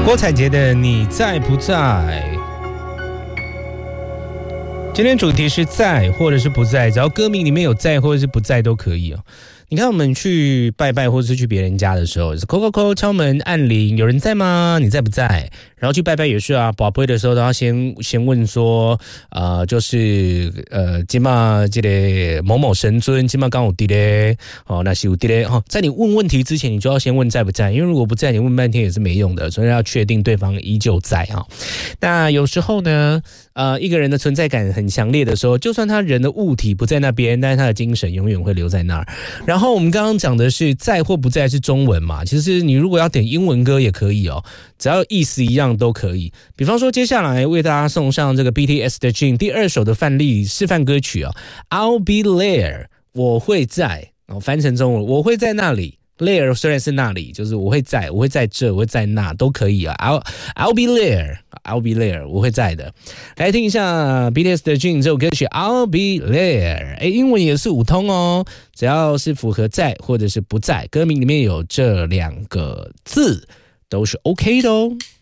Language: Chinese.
郭采洁的你在不在？今天主题是在或者是不在，只要歌名里面有在或者是不在都可以哦。你看我们去拜拜或者是去别人家的时候，是叩叩叩敲门按铃，有人在吗？你在不在？然后去拜拜也是啊，跋杯的时候都要先问说，就是今嘛这个某某神尊今嘛刚有地嘞，哦那是有地嘞哦，在你问问题之前，你就要先问在不在，因为如果不在，你问半天也是没用的，所以要确定对方依旧在啊。那有时候呢，一个人的存在感很强烈的时候，就算他人的物体不在那边，但是他的精神永远会留在那儿。然后我们刚刚讲的是在或不在是中文嘛，其实你如果要点英文歌也可以哦，只要意思一样都可以。比方说接下来为大家送上这个 BTS 的 Jin 第2首的范例示范歌曲哦 I'll be there 我会在，翻成中文我会在那里。There 虽然是那里，就是我会在这，我会在那都可以啊。I'll be there，I'll be there， 我会在的。来听一下 BTS 的 Jin 这首歌曲 I'll be there， 英文也是5通哦，只要是符合在或者是不在，歌名里面有这2个字都是 OK 的哦。